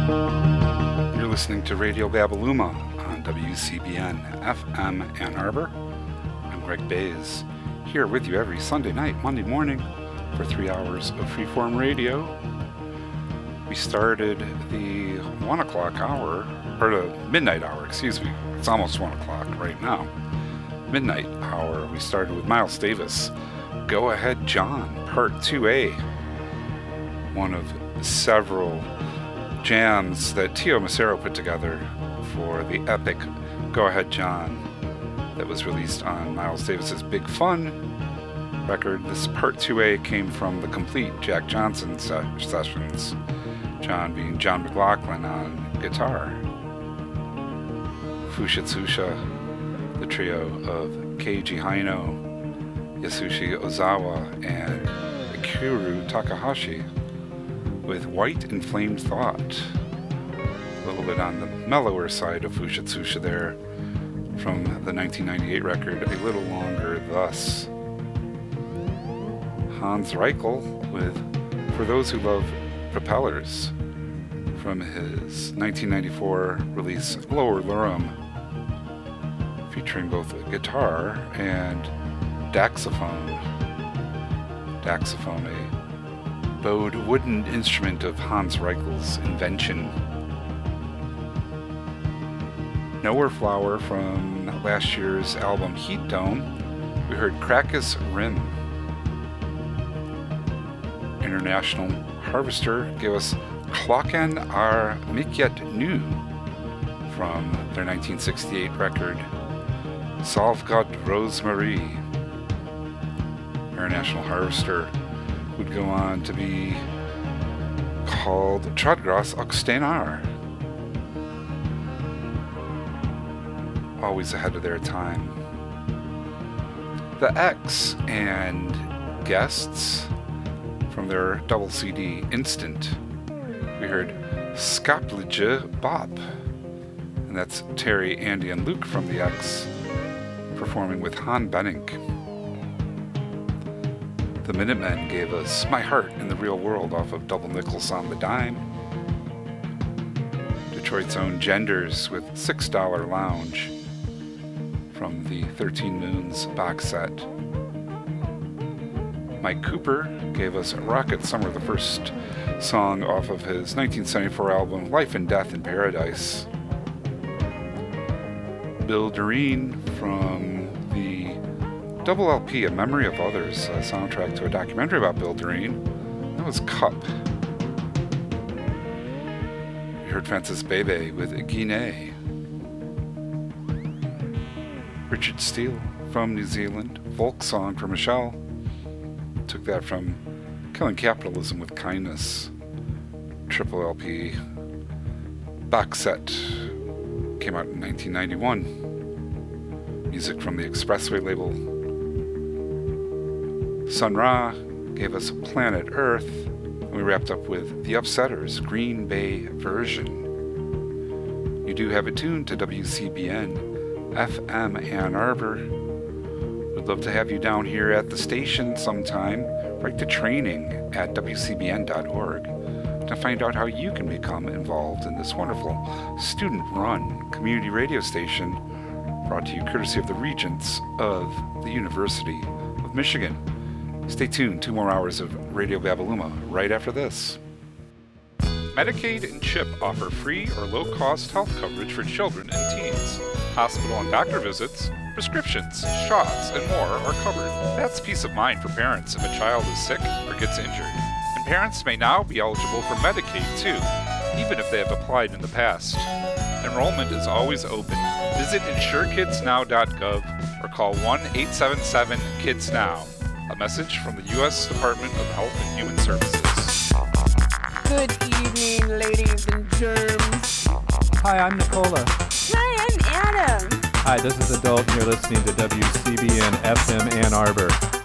You're listening to Radio Babaluma on WCBN FM Ann Arbor. I'm Greg Bays, here with you every Sunday night, Monday morning, for 3 hours of freeform radio. We started the 1 o'clock hour, or the midnight hour, excuse me. It's almost 1 o'clock right now. Midnight hour, we started with Miles Davis, Go Ahead John, Part 2A. One of several jams that Tio Macero put together for the epic Go Ahead John that was released on Miles Davis's Big Fun record. This Part 2A came from the complete Jack Johnson sessions, John being John McLaughlin on guitar. Fushitsusha, the trio of Keiji Haino, Yasushi Ozawa, and Akira Takahashi, with White Inflamed Thought. A little bit on the mellower side of Fushitsusha there, from the 1998 record, A Little Longer Thus. Hans Reichel with For Those Who Love Propellers, from his 1994 release Lower Lurum, featuring both a guitar and daxophone. Daxophone, a bowed wooden instrument of Hans Reichel's invention. Nowhere Flower from last year's album Heat Dome. We heard Krakus Rim. International Harvester gave us Klokken ar Mikyet Nu from their 1968 record Salvgott Rosemarie. International Harvester would go on to be called Tradgras och Stenar. Always ahead of their time. The X and guests from their double CD Instant. We heard Skaplige Bop, and that's Terry, Andy, and Luke from the X performing with Han Benink. The Minutemen gave us My Heart in the Real World off of Double Nickels on the Dime. Detroit's own Genders with $6 Lounge from the 13 Moons box set. Mike Cooper gave us Rocket Summer, the first song off of his 1974 album Life and Death in Paradise. Bill Doreen from the double LP A Memory of Others, a soundtrack to a documentary about Bill Doreen. That was Cup. We heard Francis Bebe with Guinea. Richard Steele from New Zealand, folk song for Michelle. Took that from Killing Capitalism with Kindness, triple LP box set, came out in 1991. Music from the Expressway label. Sun Ra gave us Planet Earth, and we wrapped up with The Upsetters, Green Bay Version. You do have it tuned to WCBN FM Ann Arbor. We'd love to have you down here at the station sometime. Write to training at WCBN.org to find out how you can become involved in this wonderful student-run community radio station brought to you courtesy of the Regents of the University of Michigan. Stay tuned, 2 more hours of Radio Babaluma right after this. Medicaid and CHIP offer free or low-cost health coverage for children and teens. Hospital and doctor visits, prescriptions, shots, and more are covered. That's peace of mind for parents if a child is sick or gets injured. And parents may now be eligible for Medicaid too, even if they have applied in the past. Enrollment is always open. Visit insurekidsnow.gov or call 1-877-KIDS-NOW. A message from the U.S. Department of Health and Human Services. Good evening, ladies and germs. Hi, I'm Nicola. Hi, I'm Adam. Hi, this is Adult, and you're listening to WCBN FM Ann Arbor.